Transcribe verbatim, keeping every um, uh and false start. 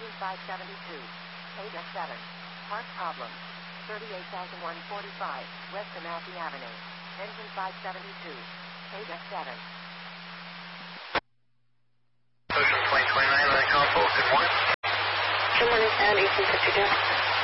Engine five seventy-two. eight F seven. Part problem. thirty-eight thousand one hundred forty-five, West Amalfi Avenue. Engine five seventy-two. eight F seven. Ocean twenty twenty-nine, I call full. Good morning. Good morning, Sandy. Please put you down.